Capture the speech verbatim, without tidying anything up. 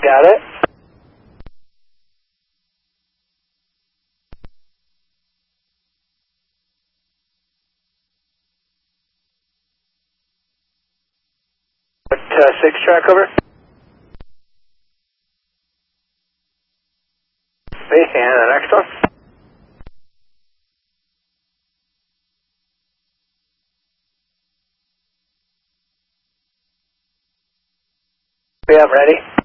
Got it. What, uh, six track over? Okay, and the next one? Yeah, I'm ready.